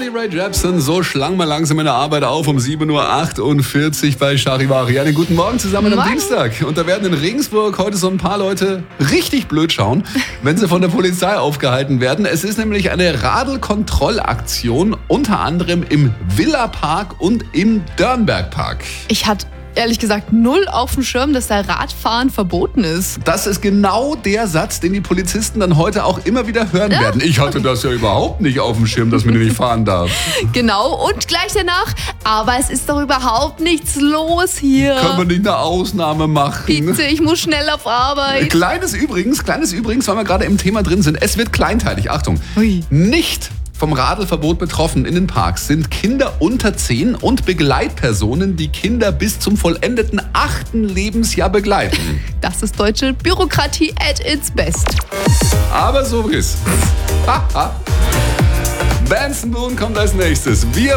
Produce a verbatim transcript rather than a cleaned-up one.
Carly Rae Jepsen, so schlang mal langsam in der Arbeit auf um sieben Uhr achtundvierzig bei Charivari. Einen guten Morgen zusammen am Morgen. Dienstag. Und da werden in Regensburg heute so ein paar Leute richtig blöd schauen, wenn sie von der Polizei aufgehalten werden. Es ist nämlich eine Radl-Kontrollaktion, unter anderem im Villa-Park und im Dörnberg-Park. Ich hatte ehrlich gesagt null auf dem Schirm, dass da Radfahren verboten ist. Das ist genau der Satz, den die Polizisten dann heute auch immer wieder hören Ja. werden. Ich hatte das ja überhaupt nicht auf dem Schirm, dass man nicht fahren darf. Genau, und gleich danach, aber es ist doch überhaupt nichts los hier. Können wir nicht eine Ausnahme machen? Bitte, ich muss schnell auf Arbeit. Kleines übrigens, kleines übrigens, weil wir gerade im Thema drin sind. Es wird kleinteilig, Achtung. Ui. Nicht vom Radlverbot betroffen in den Parks sind Kinder unter zehn und Begleitpersonen, die Kinder bis zum vollendeten achten Lebensjahr begleiten. Das ist deutsche Bürokratie at its best. Aber so ist. Benson Boone kommt als nächstes. Wir